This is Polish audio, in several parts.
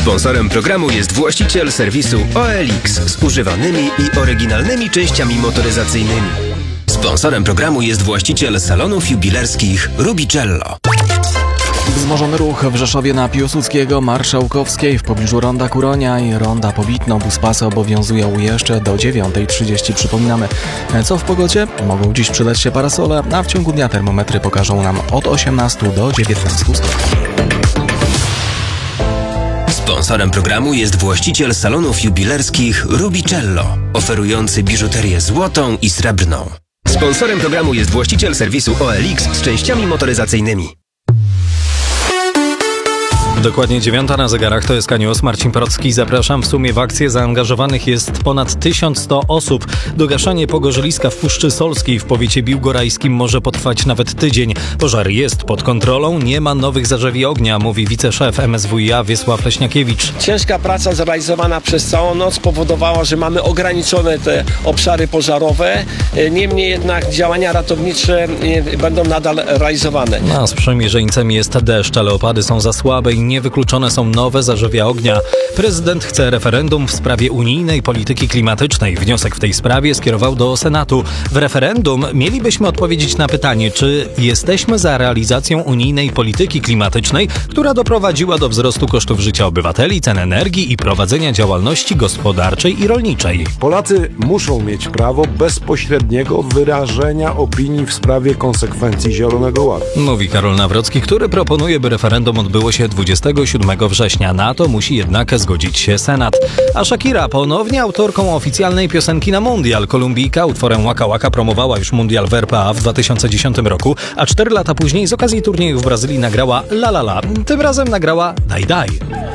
Sponsorem programu jest właściciel serwisu OLX z używanymi i oryginalnymi częściami motoryzacyjnymi. Sponsorem programu jest właściciel salonów jubilerskich Rubicello. Wzmożony ruch w Rzeszowie na Piłsudskiego, Marszałkowskiej w pobliżu Ronda Kuronia i Ronda Pobitno. Buspasy obowiązują jeszcze do 9:30. Przypominamy, co w pogodzie? Mogą dziś przydać się parasole, a w ciągu dnia termometry pokażą nam od 18 do 19 stopni. Sponsorem programu jest właściciel salonów jubilerskich Rubicello, oferujący biżuterię złotą i srebrną. Sponsorem programu jest właściciel serwisu OLX z częściami motoryzacyjnymi. Dokładnie 9 na zegarach, to jest K-News. Marcin Procki, zapraszam. W sumie w akcję zaangażowanych jest ponad 1100 osób. Gaszenie pogorzyliska w Puszczy Solskiej w powiecie biłgorajskim może potrwać nawet tydzień. Pożar jest pod kontrolą, nie ma nowych zarzewi ognia, mówi wiceszef MSWiA Wiesław Leśniakiewicz. Ciężka praca zrealizowana przez całą noc spowodowała, że mamy ograniczone te obszary pożarowe. Niemniej jednak działania ratownicze będą nadal realizowane. A sprzymierzeńcem jest deszcz, ale opady są za słabe i niewykluczone są nowe zarzewia ognia. Prezydent chce referendum w sprawie unijnej polityki klimatycznej. Wniosek w tej sprawie skierował do Senatu. W referendum mielibyśmy odpowiedzieć na pytanie, czy jesteśmy za realizacją unijnej polityki klimatycznej, która doprowadziła do wzrostu kosztów życia obywateli, cen energii i prowadzenia działalności gospodarczej i rolniczej. Polacy muszą mieć prawo bezpośredniego wyrażenia opinii w sprawie konsekwencji Zielonego Ładu. Mówi Karol Nawrocki, który proponuje, by referendum odbyło się 27 września. Na to musi jednak zgodzić się Senat. A Shakira ponownie autorką oficjalnej piosenki na mundial. Kolumbijka utworem Waka Waka promowała już mundial w RPA w 2010 roku, a 4 lata później z okazji turnieju w Brazylii nagrała La La La. Tym razem nagrała Daj Daj.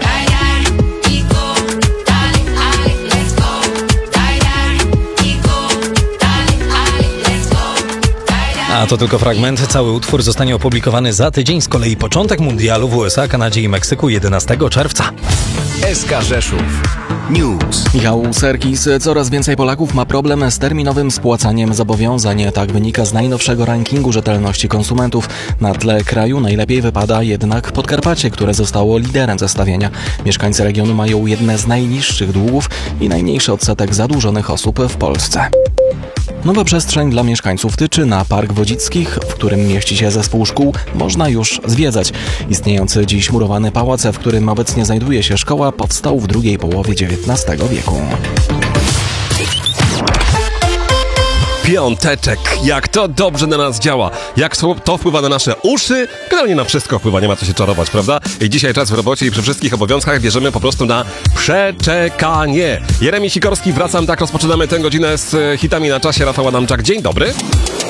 A to tylko fragment. Cały utwór zostanie opublikowany za tydzień. Z kolei początek mundialu w USA, Kanadzie i Meksyku 11 czerwca. SK Rzeszów News. Michał Serkis. Coraz więcej Polaków ma problem z terminowym spłacaniem zobowiązań. Tak wynika z najnowszego rankingu rzetelności konsumentów. Na tle kraju najlepiej wypada jednak Podkarpacie, które zostało liderem zestawienia. Mieszkańcy regionu mają jedne z najniższych długów i najmniejszy odsetek zadłużonych osób w Polsce. Nowa przestrzeń dla mieszkańców Tyczyna, Park Wodzickich, w którym mieści się zespół szkół, można już zwiedzać. Istniejący dziś murowany pałac, w którym obecnie znajduje się szkoła, powstał w drugiej połowie XIX wieku. Piąteczek. Jak to dobrze na nas działa. Jak to wpływa na nasze uszy. Generalnie na wszystko wpływa, nie ma co się czarować, prawda? I dzisiaj czas w robocie i przy wszystkich obowiązkach bierzemy po prostu na przeczekanie. Jeremi Sikorski, wracam, tak rozpoczynamy tę godzinę z hitami na czasie. Rafał Adamczak, dzień dobry.